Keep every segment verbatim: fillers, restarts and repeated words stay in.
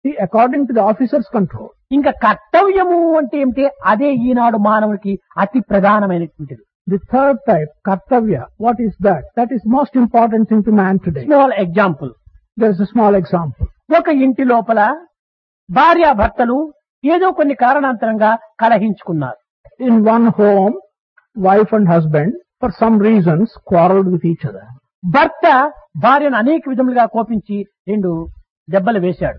according to the officer's control. ఇంకా కర్తవ్యము అంటే ఏమిటి? అదే ఈనాడు మానవునికి అతి ప్రధానమైనటువంటిది. The third type, kartavya, what is that? That is most important thing to man today. Small example. There is a small example. ఒక ఇంటి లోపల భార్యాభర్తలు ఏదో కొన్ని కారణాంతరంగా కలహించుకున్నారు. In one home, wife and husband, for some reasons, quarreled with each other. భర్త భార్యను అనేక విధములుగా కోపించి రెండు దెబ్బలు వేశాడు.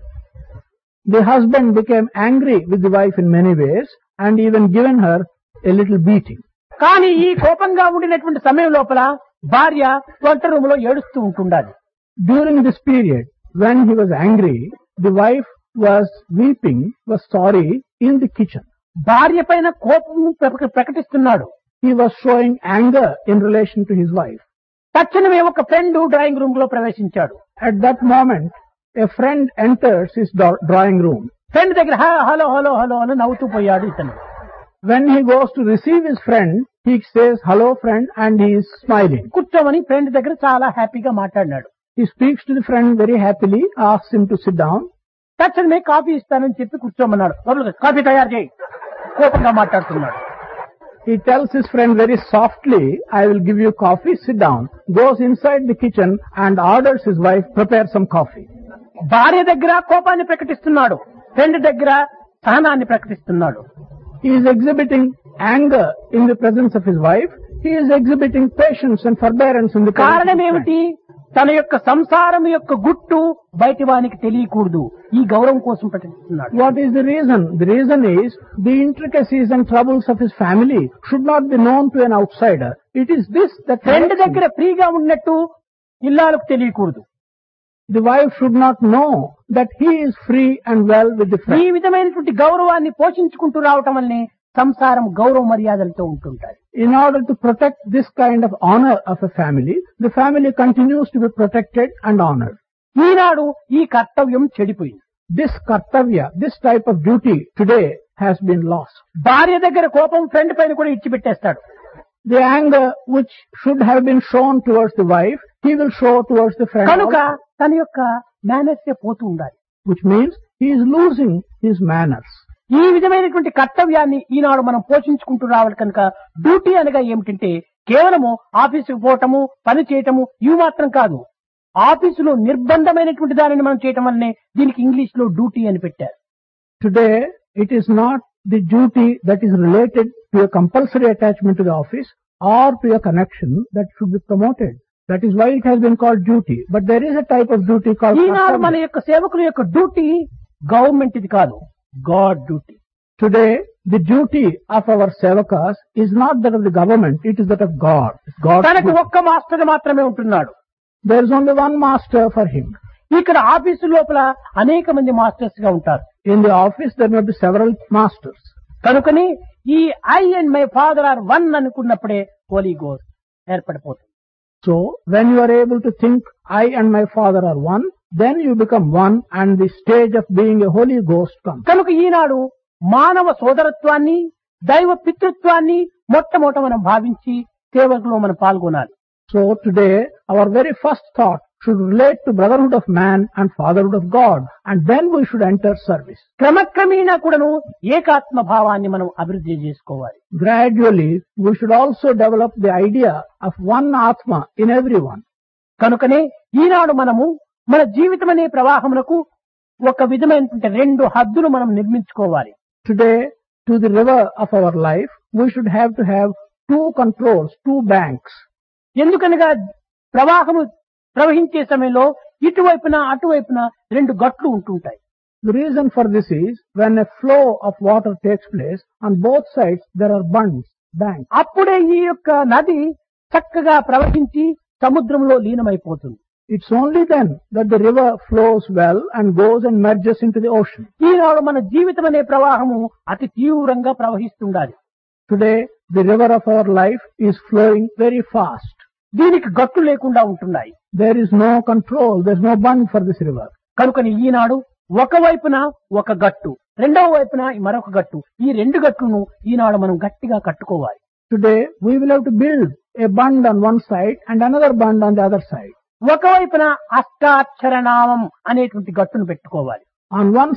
The husband became angry with the wife in many ways and even given her a little beating. కానీ ఈ కోపంగా ఉండినటువంటి సమయం లోపల భార్య వంట రూమ్ లో ఏడుస్తూ ఉంటుండాలి. During this period, when he was angry, the wife was weeping, was sorry in the kitchen. భార్య పైన కోపం ప్రక- ప్రకటిస్తున్నాడు. He was showing anger in relation to his wife. తక్షణమే ఒక ఫ్రెండ్ డ్రాయింగ్ రూమ్ లో ప్రవేశించాడు. At that moment, a friend enters his do- drawing room. Friend దగ్గర "హ- hello hello hello అని నవ్వుతూ పోయాడు ఇతను. When he goes to receive his friend, he says, hello friend, and he is smiling. కూర్చోమని friend దగ్గర చాలా హ్యాపీగా మాట్లాడినాడు. He speaks to the friend very happily, asks him to sit down. తక్షణమే కాఫీ ఇస్తానని చెప్పి కూర్చోమన్నాడు. లోపలికి కాఫీ తయారు చేయి. కోపంగా మాట్లాడుతున్నాడు. He tells his friend very softly, I will give you coffee, sit down. Goes inside the kitchen and orders his wife, prepare some coffee. భార్య దగ్గర కోపాన్ని ప్రకటిస్తున్నాడు. ఫ్రెండ్ దగ్గర సహనాన్ని ప్రకటిస్తున్నాడు. He is exhibiting anger in the presence of his wife. He is exhibiting patience and forbearance in the presence of కారణం his ఏమిటి? friend. తన యొక్క సంసారం యొక్క గుట్టు బయటి వానికి తెలియకూడదు. ఈ గౌరవం కోసం ప్రకటిస్తున్నాడు. What is the reason? The reason is the intricacies and troubles of his family should not be known to an outsider. It is this that friend makes him- దగ్గర ఫ్రీగా ఉన్నట్టు ఇల్లాలకు తెలియకూడదు. the wife should not know that he is free and well with the ఈ friend. విధమైనటువంటి గౌరవాన్ని పోషించుకుంటూ రావటం వల్లనే సంసారం గౌరవ మర్యాదలతో ఉంటుంటాయి. In order to protect this kind of honor of a family, the family continues to be protected and honored. ఈనాడు ఈ కర్తవ్యం చెడిపోయింది. This kartavya, this type of duty today has been lost. భార్య దగ్గర కోపం ఫ్రెండ్ పైన కూడా ఇచ్చిపెట్టేస్తాడు. The anger which should have been shown towards the wife, he will show towards the friend కనుక also, తన యొక్క మేనర్స్ పోతూ ఉండాలి. which means he is losing his manners. ఈ విధమైనటువంటి కర్తవ్యాన్ని ఈనాడు మనం పోషించుకుంటూ రావాలి. కనుక డ్యూటీ అనగా ఏమిటంటే కేవలము ఆఫీసుకు పోవటము, పని చేయటము ఇవి మాత్రం కాదు. ఆఫీసులో నిర్బంధమైనటువంటి దానిని మనం చేయటం వల్లనే దీనికి ఇంగ్లీష్ లో డ్యూటీ అని పెట్టారు. Today, it is not the duty that is related to a compulsory attachment to the office or to a connection that should be promoted. That is why it has been called duty. But there is a type of duty called ఈనాడు మన kartavya. యొక్క సేవకుల యొక్క duty government ఇది కాదు, guard duty. Today, the duty of our sevakas is not that of the government, it is that of God. It's God's తనకు duty. ఒక్క master మాత్రమే ఉంటున్నాడు. There is only one master for him. ఇక్కడ office లోపల అనేక మంది masters గా ఉంటారు. In the office, there may be several masters. కనుకని ఈ I and my father are one అనుకున్నప్పుడే Holi ghost ఏర్పడిపోతుంది. So, when you are able to think, I and my father are one, then you become one and the stage of being a Holy Ghost comes. కనుక ఈనాడు మానవ సోదరత్వాన్ని, దైవ పితృత్వాన్ని మొట్టమొదట మనం భావించి సేవకులో మనం పాల్గొనాలి. So today, our very first thought should relate to brotherhood of man and fatherhood of God, and then we should enter service. క్రమక్రమేణా కూడాను ఏకాత్మ భావాన్ని మనం అభివృద్ధి చేసుకోవాలి. Gradually, we should also develop the idea of one Atma in everyone. కనుకనే ఈనాడు మనము మన జీవితం అనే ప్రవాహమునకు ఒక విధమైనటువంటి రెండు హద్దులు మనం నిర్మించుకోవాలి. Today, to the river of our life, we should have to have two controls, two banks. ఎందుకనగా ప్రవాహము ప్రవహించే సమయంలో ఇటువైపున అటువైపున రెండు గట్లు ఉంటుంటాయి. The reason for this is, when a flow of water takes place, on both sides there are bunds, banks. అప్పుడే ఈ యొక్క నది చక్కగా ప్రవహించి సముద్రంలో లీనమైపోతుంది. It's only then that the river flows well and goes and merges into the ocean. ఈనాడు మన జీవితం అనే ప్రవాహము అతి తీవ్రంగా ప్రవహిస్తుండాలి. Today, the river of our life is flowing very fast. దీనికి గట్టు లేకుండా ఉంటున్నాయి. There is no control, there is no bund for this river. కనుకని ఈనాడు ఒకవైపున ఒక గట్టు, రెండవ వైపున మరొక గట్టు, ఈ రెండు గట్టును ఈనాడు మనం గట్టిగా కట్టుకోవాలి. Today, we will have to build a bund on one side and another bund on the other side. ఒకవైపున అష్టాక్షర నామం అనేటువంటి గట్టును పెట్టుకోవాలి. On one